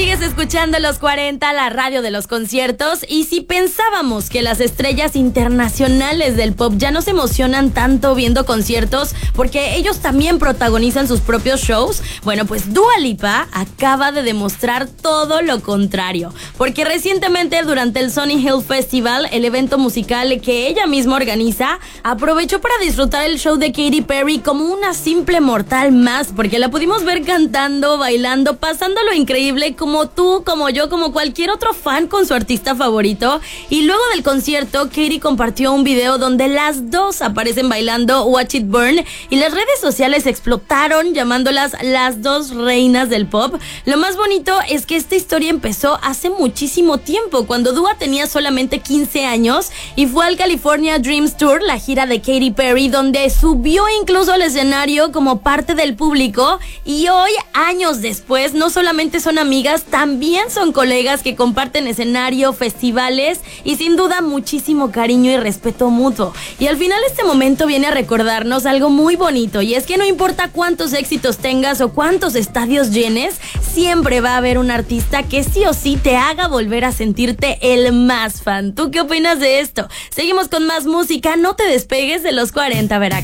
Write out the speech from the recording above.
Sigues escuchando Los 40, la radio de los conciertos. Y si pensábamos que las estrellas internacionales del pop ya no se emocionan tanto viendo conciertos porque ellos también protagonizan sus propios shows, bueno, pues Dua Lipa acaba de demostrar todo lo contrario, porque recientemente durante el Sunny Hill Festival, el evento musical que ella misma organiza, aprovechó para disfrutar el show de Katy Perry como una simple mortal más, porque la pudimos ver cantando, bailando, pasándolo increíble como tú, como yo, como cualquier otro fan con su artista favorito. Y luego del concierto, Katy compartió un video donde las dos aparecen bailando Watch It Burn y las redes sociales explotaron llamándolas las dos reinas del pop. Lo más bonito es que esta historia empezó hace muchísimo tiempo, cuando Dua tenía solamente 15 años y fue al California Dreams Tour, la gira de Katy Perry, donde subió incluso al escenario como parte del público. Y hoy, años después, no solamente son amigas, también son colegas que comparten escenario, festivales y sin duda muchísimo cariño y respeto mutuo. Y al final este momento viene a recordarnos algo muy bonito, y es que no importa cuántos éxitos tengas o cuántos estadios llenes, siempre va a haber un artista que sí o sí te haga volver a sentirte el más fan. ¿Tú qué opinas de esto? Seguimos con más música, no te despegues de Los 40, Veracruz.